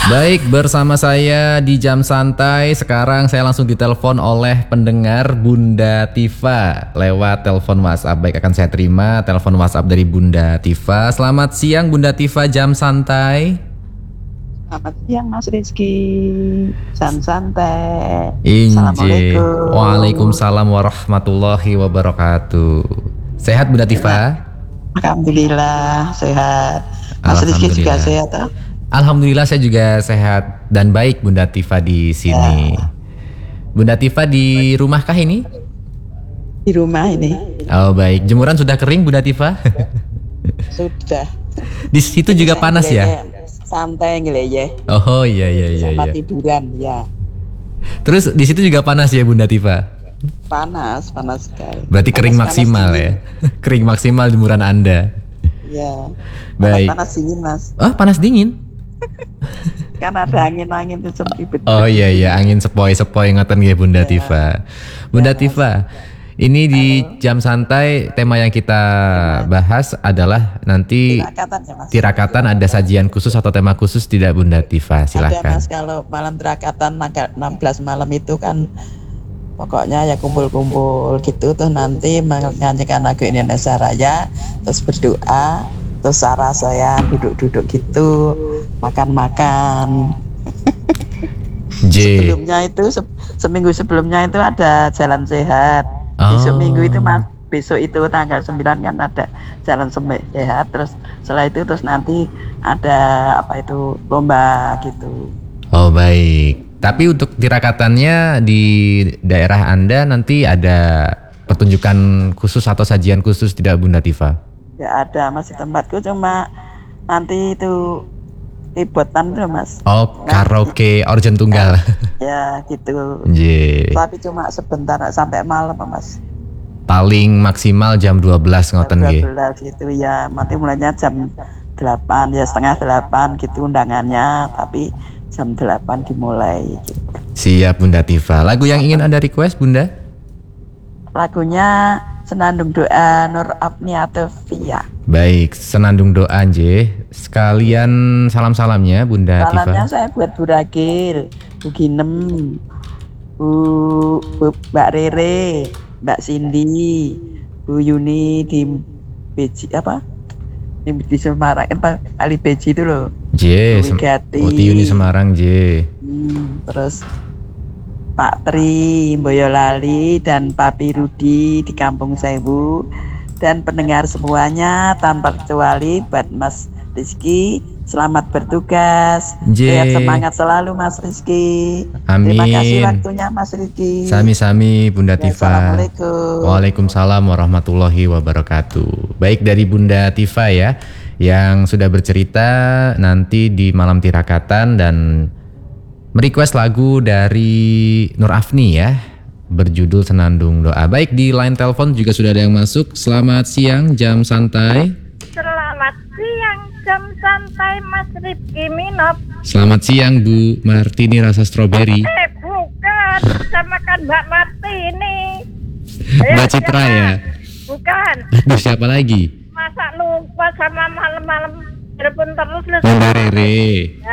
Baik, bersama saya di Jam Santai. Sekarang saya langsung ditelepon oleh pendengar Bunda Tifa lewat telepon WhatsApp. Baik, akan saya terima telepon WhatsApp dari Bunda Tifa. Selamat siang Bunda Tifa, Jam Santai. Selamat siang Mas Rizky. Jam Santai. Inje. Assalamualaikum. Waalaikumsalam warahmatullahi wabarakatuh. Sehat Bunda Tifa? Alhamdulillah sehat. Mas Rizky juga sehat toh? Alhamdulillah saya juga sehat dan baik Bunda Tifa di sini. Ya. Bunda Tifa di rumahkah ini? Di rumah ini. Oh baik, jemuran sudah kering Bunda Tifa? Sudah. Di situ juga panas ya? Santai ya. Oh iya. Sama tiduran ya. Terus di situ juga panas ya Bunda Tifa? Panas sekali. Berarti kering maksimal ya? Kering maksimal jemuran Anda? Ya. Baik. Panas dingin Mas. Oh panas dingin? Kan ada angin-angin itu sempit. Oh iya, angin sepoi-sepoi ngoten nggih Bunda Tifa. Bunda Tifa, ini di Jam Santai tema yang kita bahas adalah nanti tirakatan, ada sajian khusus atau tema khusus tidak Bunda Tifa? Silakan. Ada Mas, kalau malam tirakatan 16 malam itu kan pokoknya ya kumpul-kumpul gitu, tuh nanti menyanyikan lagu Indonesia Raya, terus berdoa, terus saya duduk-duduk gitu, makan-makan. Sebelumnya itu seminggu sebelumnya itu ada jalan sehat. Besok minggu itu Mas, besok itu tanggal 9 kan ada jalan sehat. Terus setelah itu terus nanti ada lomba gitu. Oh baik. Tapi untuk tirakatannya di daerah Anda nanti ada pertunjukan khusus atau sajian khusus tidak Bunda Tifa? Ya ada Mas, di tempatku cuma nanti itu ibotan tuh Mas. Oh karaoke organ tunggal. Ya gitu. Tapi cuma sebentar sampai malam Mas. Paling maksimal jam 12 ngoten nggih. 12 gitu ya. Nanti mulainya jam 8 ya, setengah 8 gitu undangannya, tapi jam 8 dimulai gitu. Siap Bunda Tifa. Lagu yang ingin Anda request Bunda? Lagunya Senandung Doa Nur Afni Atofia. Baik, Senandung Doa nggih. Sekalian salam-salamnya Bunda Tifa. Salamnya saya buat Bu Ragil, Bu Ginem, Bu Mbak Rere, Mbak Cindy, Bu Yuni di Beji di Semarang, Ali Beji itu loh. Uti Yuni Semarang terus Pak Tri Boyolali dan Papi Rudi di Kampung Sewu, dan pendengar semuanya tanpa kecuali buat Mas Rizky, selamat bertugas. Sehat semangat selalu Mas Rizky. Amin. Terima kasih waktunya Mas Rizky. Sami-sami Bunda Tifa. Assalamualaikum. Waalaikumsalam warahmatullahi wabarakatuh. Baik, dari Bunda Tifa ya, yang sudah bercerita nanti di malam tirakatan dan merequest lagu dari Nur Afni ya, berjudul Senandung Doa. Baik, di line telepon juga sudah ada yang masuk. Selamat siang Jam Santai. Selamat siang Jam Santai Mas Rizky Minop. Selamat siang Bu Martini rasa stroberi. Bukan, sama kan Mbak Martini. Mbak Citra ya? Bukan. Aduh, siapa lagi? Masa lupa sama malam-malam telepon terus loh. Bunda Rere.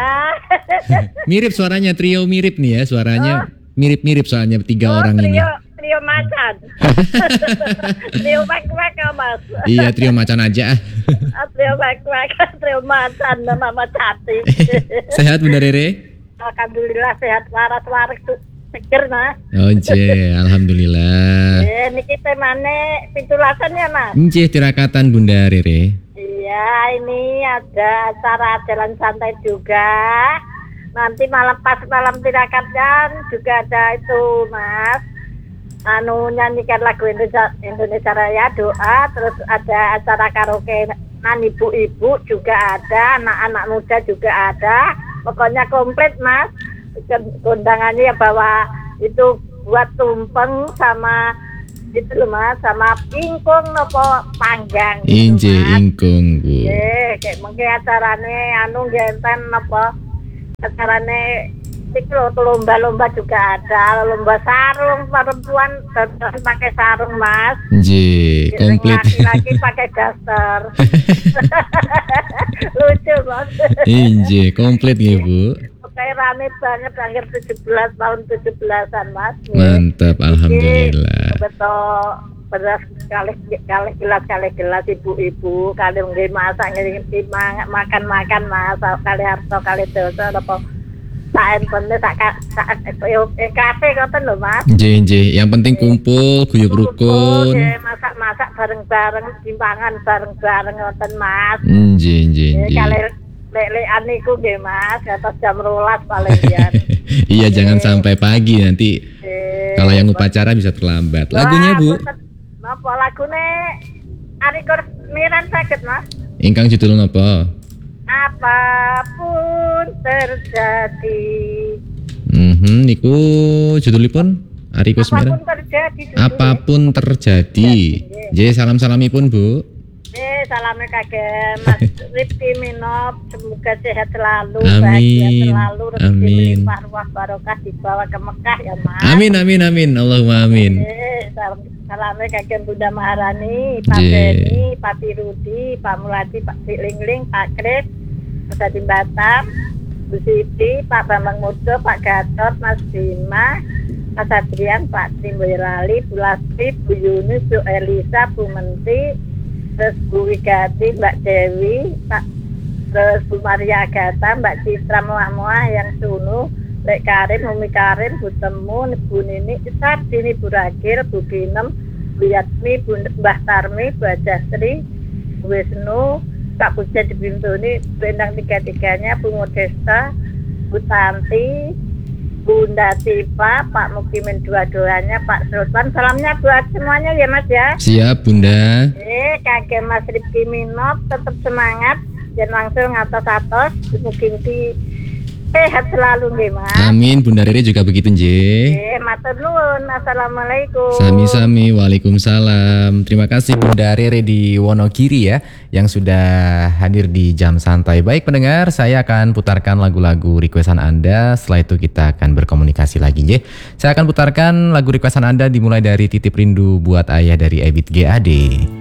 Mirip suaranya, trio mirip nih ya suaranya. Mirip-mirip soalnya tiga orang ini. Trio macan. Trio wek-wek ya Mas. Iya, trio macan aja. Trio wek-wek, trio macan nama cantik. Sehat Bunda Rere? Alhamdulillah sehat, waras-waras tuh. Pikir Mas. Alhamdulillah. Niki temane pitulasan ya Mas. Tirakatan Bunda Rere. Iya, ini ada acara jalan santai juga. Nanti pas malam tirakatan juga ada itu Mas. Nyanyikan lagu Indonesia Raya, doa, terus ada acara karaoke ibu-ibu juga ada, anak-anak muda juga ada. Pokoknya komplit Mas. Kondangannya ya bawa itu buat tumpeng sama itu loh Mas, sama ingkung nopo panggang gitu, ingkung Bu. Kayak mungkin acarane genten nopo acarane itu lomba-lomba juga ada, lomba sarung perempuan pakai sarung Mas. Komplit. Laki-laki pakai daster. Lucu Mas. Komplit ya Bu. kayak rame banget akhir 17 tahun 17-an Mas. Mantap, alhamdulillah. Betul beras kali gelas ibu-ibu kali nggih masak nggih makan Mas kali harto kali dosa apa sak empene sak kafe ngoten lho Mas. Nggih, yang penting kumpul, guyub rukun. Masak bareng-bareng, timbangan bareng-bareng ngoten Mas. Nggih. Kali lek-lekan niku nggih Mas, atas jam 12 paling ya. Iya, jangan sampai pagi nanti. Kalau yang upacara bisa terlambat. Lagunya, Bu? Napa lagune? Ari Kurniawan saged Mas. Ingkang judul napa? Apapun terjadi. Niku judulipun Ari Kusmiran. Apapun terjadi. Nggih, salam-salamipun, Bu. Salamnya kagem Mas Rifki Minop, semoga sehat selalu, amin. Bahagia selalu, Amin. Ruah barokah dibawa ke Mekah ya Mas. Amin. Allahumma amin. Salamnya kagem Bunda Maharani, Pak Beni, Pak Pirudi, Pak Muladi, Pak Lingling, Pak Kris, Mas Adi Batam, Bu Siti, Pak Bambang Mudo, Pak Gatot, Mas Bima, Mas Adrian, Pak Trimboyolali, Bu Lasri, Bu Yunus, Bu Elisa, Bu Menti, terus Bu Wigati, Mbak Dewi, terus Bu Maria Agatha, Mbak Citra Muah yang Sunu, Lek Karim, Umi Karim, Bu Temu, Bu Nini, Sardini, Bu Ragil, Bu Binem, Bu Yatmi, Bu Mbah Tarmi, Bu Ajastri, Bu Wisnu, Kak Puja di Bintuni, Bendang tiga-tiganya, Bu Modesta, Bu Tanti, Bunda Tipa, Pak Mukimin dua-duanya, Pak Sultan. Salamnya buat semuanya ya Mas ya. Siap Bunda. Kakek Mas Rifki Minop tetap semangat dan langsung atas mungkin sehat selalu nggih Mas. Amin, Bunda Rere juga begitu nggih. Matur nuwun. Assalamualaikum. Sami-sami, waalaikumsalam. Terima kasih Bunda Rere di Wonogiri ya, yang sudah hadir di Jam Santai. Baik pendengar, saya akan putarkan lagu-lagu requestan Anda. Setelah itu kita akan berkomunikasi lagi nggih. Saya akan putarkan lagu requestan Anda dimulai dari Titip Rindu Buat Ayah dari Ebit GAD.